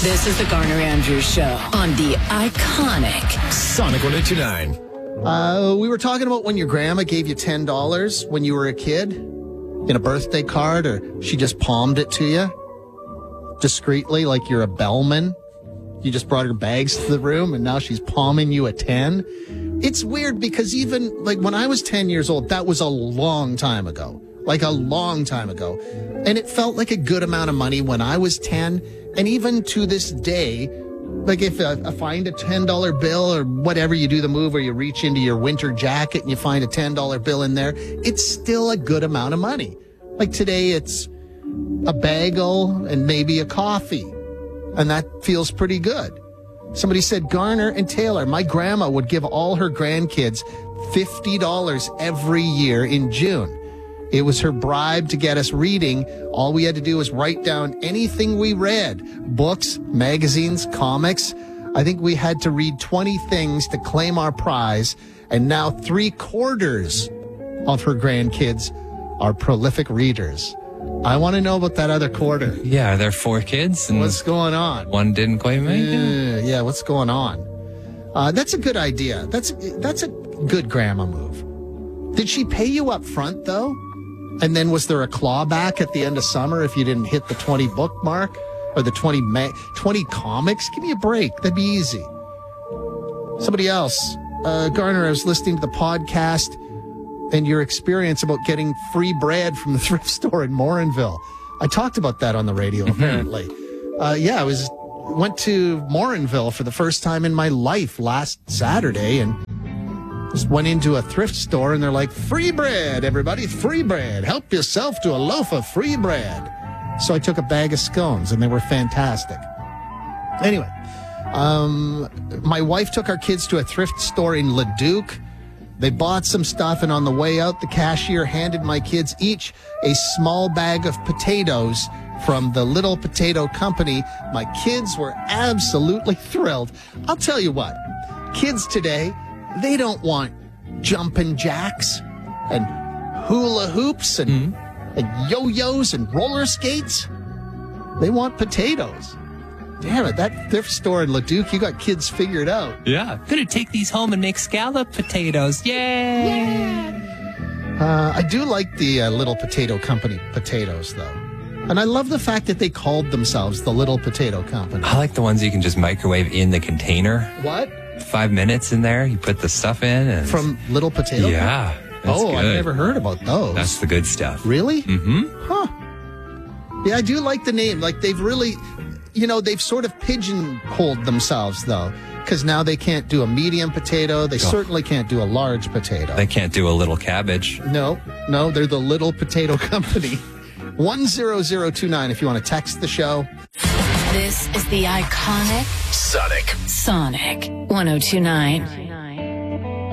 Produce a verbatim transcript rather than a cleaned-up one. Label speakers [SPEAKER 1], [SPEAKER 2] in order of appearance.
[SPEAKER 1] This is the Garner Andrews Show on the iconic
[SPEAKER 2] Sonic one oh two nine.
[SPEAKER 3] Uh, we were talking about when your grandma gave you ten dollars when you were a kid in a birthday card, or she just palmed it to you discreetly like you're a bellman. You just brought her bags to the room and now she's palming you a ten. It's weird because even like when I was ten years old, that was a long time ago, like a long time ago. And it felt like a good amount of money when I was ten. And even to this day, like if I, I find a ten dollar bill or whatever, you do the move where you reach into your winter jacket and you find a ten dollar bill in there, it's still a good amount of money. Like today, it's a bagel and maybe a coffee. And that feels pretty good. Somebody said, Garner and Taylor, my grandma would give all her grandkids fifty dollars every year in June. It was her bribe to get us reading. All we had to do was write down anything we read. Books, magazines, comics. I think we had to read twenty things to claim our prize. And now three quarters of her grandkids are prolific readers. I want to know about that other quarter.
[SPEAKER 4] Yeah, are there four kids? And
[SPEAKER 3] what's going on?
[SPEAKER 4] One didn't quite make it?
[SPEAKER 3] Uh, yeah, what's going on? Uh, that's a good idea. That's, that's a good grandma move. Did she pay you up front, though? And then was there a clawback at the end of summer if you didn't hit the twenty book mark? Or the twenty, ma- twenty comics? Give me a break. That'd be easy. Somebody else. Uh, Garner, I was listening to the podcast and your experience about getting free bread from the thrift store in Morinville. I talked about that on the radio, mm-hmm. apparently. Uh, yeah, I was went to Morinville for the first time in my life last Saturday and just went into a thrift store and they're like, free bread, everybody, free bread. Help yourself to a loaf of free bread. So I took a bag of scones and they were fantastic. Anyway, um, my wife took our kids to a thrift store in Leduc. They bought some stuff, and on the way out, the cashier handed my kids each a small bag of potatoes from the Little Potato Company. My kids were absolutely thrilled. I'll tell you what, kids today, they don't want jumping jacks and hula hoops and, mm-hmm. and yo-yos and roller skates. They want potatoes. Damn it, that thrift store in Leduc, you got kids figured out.
[SPEAKER 4] Yeah. Gonna take these home and make scallop potatoes. Yay!
[SPEAKER 3] Yeah. Uh, I do like the uh, Little Potato Company potatoes, though. And I love the fact that they called themselves the Little Potato Company.
[SPEAKER 4] I like the ones you can just microwave in the container.
[SPEAKER 3] What?
[SPEAKER 4] Five minutes in there, you put the stuff in. And
[SPEAKER 3] from Little Potato?
[SPEAKER 4] Yeah.
[SPEAKER 3] Oh,
[SPEAKER 4] good.
[SPEAKER 3] I've never heard about those.
[SPEAKER 4] That's the good stuff.
[SPEAKER 3] Really?
[SPEAKER 4] Mm-hmm.
[SPEAKER 3] Huh. Yeah, I do like the name. Like, they've really... You know, they've sort of pigeonholed themselves, though, because now they can't do a medium potato. They oh. certainly can't do a large potato.
[SPEAKER 4] They can't do a little cabbage.
[SPEAKER 3] No, no, they're the Little Potato Company. one zero zero two nine if you want to text the show.
[SPEAKER 1] This is the iconic
[SPEAKER 2] Sonic.
[SPEAKER 1] Sonic one oh two nine.